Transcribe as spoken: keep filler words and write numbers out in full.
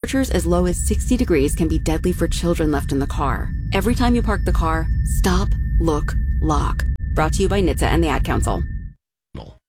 Temperatures as low as sixty degrees can be deadly for children left in the car. Every time you park the car, stop, look, lock. Brought to you by N H T S A and the Ad Council.